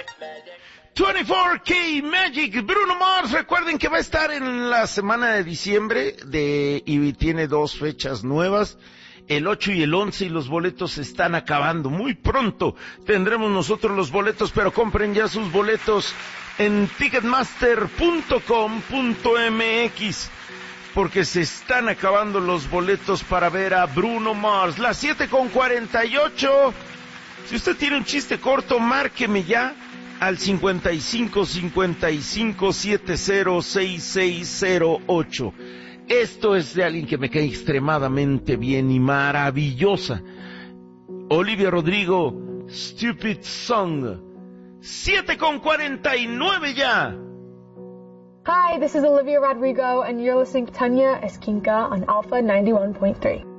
24K Magic, Bruno Mars. Recuerden que va a estar en la semana de diciembre y tiene 2 fechas nuevas, el 8 y el 11, y los boletos se están acabando. Muy pronto tendremos nosotros los boletos, pero compren ya sus boletos en ticketmaster.com.mx, porque se están acabando los boletos para ver a Bruno Mars. Las 7:48. Si usted tiene un chiste corto, márqueme ya al 55-55-70-6608. Esto es de alguien que me cae extremadamente bien y maravillosa. Olivia Rodrigo, Stupid Song. 7:49 ya. Hi, this is Olivia Rodrigo, and you're listening to Tanya Esquinca on Alpha 91.3.